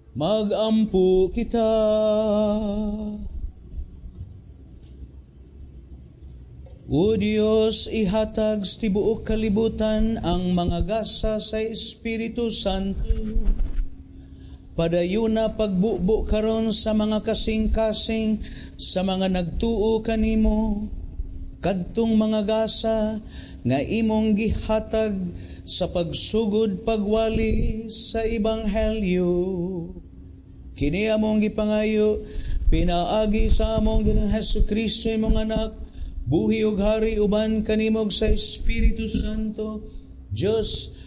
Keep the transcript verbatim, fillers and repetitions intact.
Magampo kita. O Diyos, ihatag sa tibuok kalibutan ang mga gasa sa Espiritu Santo. Padayon na pagbubo karon sa mga kasing-kasing, sa mga nagtuo kanimo, kadtong mga gasa nga imong gihatag sa pagsugod pagwali sa Ebanghelyo. Kini among gipangayo, pinaagi sa among Ginoong Hesukristo imong anak, buhi ug hari uban kanimog sa Espiritu Santo, Diyos